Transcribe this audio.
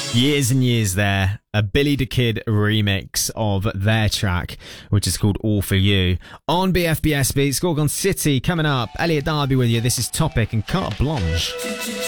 Years and years there, a Billy the Kid remix of their track, which is called All For You. On BFBS Beats, Gorgon City coming up. Elliot Darby with you. This is Topic and Carte Blanche.